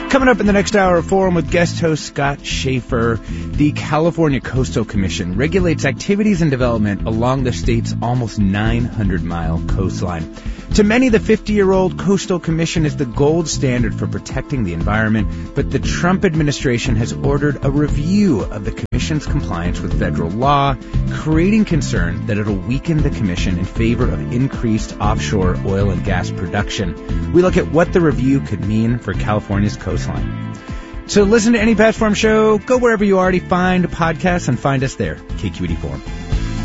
Coming up in the next hour of Forum with guest host Scott Schaefer, the California Coastal Commission regulates activities and development along the state's almost 900-mile coastline. To many, the 50-year-old Coastal Commission is the gold standard for protecting the environment, but the Trump administration has ordered a review of the Commission's compliance with federal law, creating concern that it'll weaken the Commission in favor of increased offshore oil and gas production. We look at what the review could mean for California's coastline. So listen to any past Forum show, go wherever you already find podcasts and find us there, KQED Forum.